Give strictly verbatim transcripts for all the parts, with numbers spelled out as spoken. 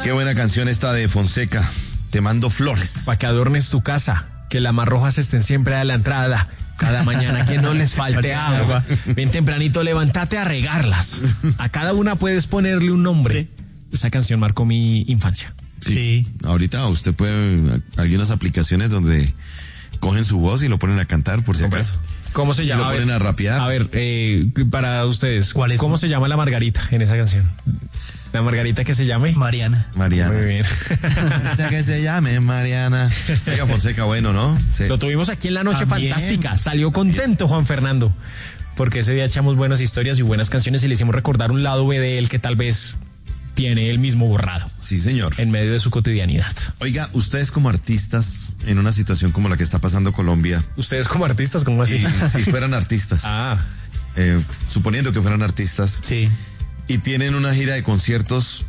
Qué buena canción esta de Fonseca. Te mando flores. Para que adornes tu casa, que las más rojas estén siempre a la entrada. Cada mañana que no les falte agua. Bien tempranito, levántate a regarlas. A cada una puedes ponerle un nombre. Esa canción marcó mi infancia. Sí. sí. Ahorita usted puede, hay unas aplicaciones donde cogen su voz y lo ponen a cantar por si acaso. ¿Cómo se llama? Y lo ponen a, a rapear. A ver, eh, para ustedes, ¿cuál es? ¿Cómo se llama la Margarita en esa canción? La Margarita que se llame Mariana. Mariana. Muy bien. La que se llame Mariana. Oiga, Fonseca, bueno, ¿no? Sí. Lo tuvimos aquí en la noche También. fantástica. Salió contento Juan Fernando. Porque ese día echamos buenas historias y buenas canciones y le hicimos recordar un lado B de él que tal vez tiene él mismo borrado. Sí, señor. En medio de su cotidianidad. Oiga, ustedes como artistas, en una situación como la que está pasando Colombia. ¿Ustedes como artistas? ¿Cómo así? Y, si fueran artistas. Ah. Eh, suponiendo que fueran artistas. Sí. Y tienen una gira de conciertos,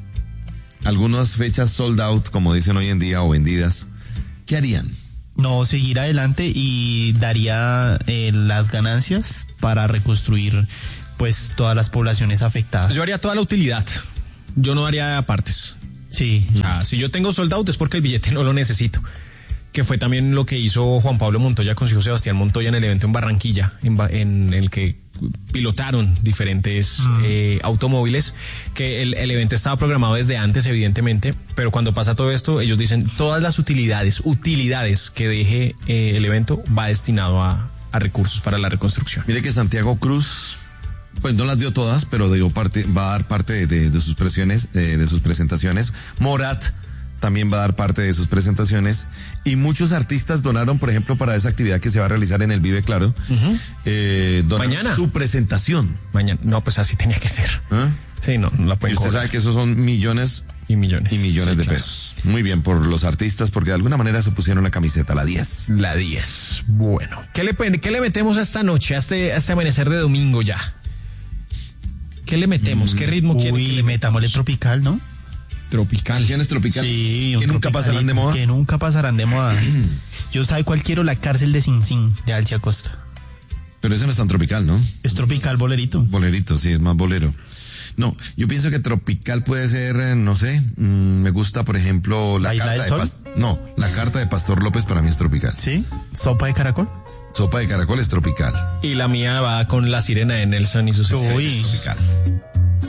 algunas fechas sold out, como dicen hoy en día, o vendidas. ¿Qué harían? No, seguir adelante y daría eh, las ganancias para reconstruir pues todas las poblaciones afectadas. Yo haría toda la utilidad. Yo no haría partes. Sí. O sea, si yo tengo sold out es porque el billete no lo necesito. Que fue también lo que hizo Juan Pablo Montoya con su hijo Sebastián Montoya en el evento en Barranquilla, en, en el que pilotaron diferentes mm. eh, automóviles, que el, el evento estaba programado desde antes, evidentemente, pero cuando pasa todo esto, ellos dicen, todas las utilidades, utilidades que deje eh, el evento va destinado a, a recursos para la reconstrucción. Mire que Santiago Cruz, pues no las dio todas, pero dio parte, va a dar parte de, de, de sus presiones, de, de sus presentaciones. Morat también va a dar parte de sus presentaciones y muchos artistas donaron, por ejemplo, para esa actividad que se va a realizar en el Vive Claro, uh-huh. eh, donaron mañana su presentación. Mañana, no, pues así tenía que ser. ¿Eh? Sí, no, no la pueden Y usted cobrar. sabe que esos son millones y millones y millones sí, de claro. pesos. Muy bien por los artistas, porque de alguna manera se pusieron la camiseta, la diez. La diez. Bueno, ¿qué le, qué le metemos a esta noche, a este, a este amanecer de domingo ya? ¿Qué le metemos? Mm. ¿Qué ritmo quiere Uy, que le metámosle tropical, ¿no? Tropical. Canciones tropicales. Sí, que nunca pasarán de moda. Que nunca pasarán de moda. Yo sabe cuál quiero, La cárcel de Sin Sin, de Alcia Costa. Pero ese no es tan tropical, ¿no? Es tropical, bolerito. Bolerito, sí, es más bolero. No, yo pienso que tropical puede ser, no sé, mmm, me gusta, por ejemplo, la ¿La carta de Pas- No, la carta de Pastor López para mí es tropical. ¿Sí? ¿Sopa de caracol? Sopa de caracol es tropical. Y la mía va con La sirena de Nelson y sus estrellas. Tropical.